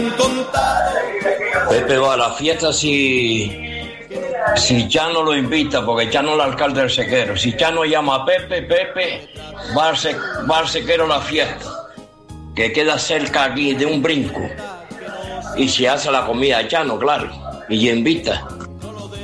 Pepe va a la fiesta si Chano lo invita, porque Chano es el alcalde del Sequero. Si Chano llama a Pepe va al Sequero a la fiesta, que queda cerca aquí de un brinco. Y se hace la comida a Chano, claro, y invita.